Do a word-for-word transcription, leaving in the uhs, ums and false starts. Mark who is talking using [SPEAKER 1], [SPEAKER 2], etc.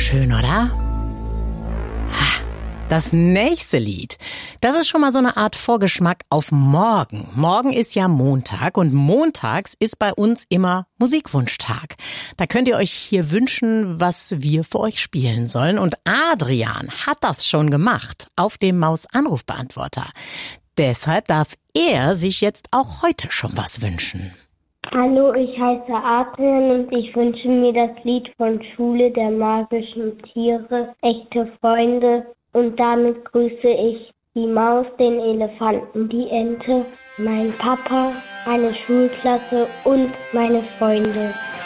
[SPEAKER 1] Schön, oder? Das nächste Lied, das ist schon mal so eine Art Vorgeschmack auf morgen. Morgen ist ja Montag und montags ist bei uns immer Musikwunschtag. Da könnt ihr euch hier wünschen, was wir für euch spielen sollen. Und Adrian hat das schon gemacht auf dem Maus-Anrufbeantworter. Deshalb darf er sich jetzt auch heute schon was wünschen.
[SPEAKER 2] Hallo, ich heiße Adrian und ich wünsche mir das Lied von Schule der magischen Tiere, echte Freunde. Und damit grüße ich die Maus, den Elefanten, die Ente, meinen Papa, meine Schulklasse und meine Freunde.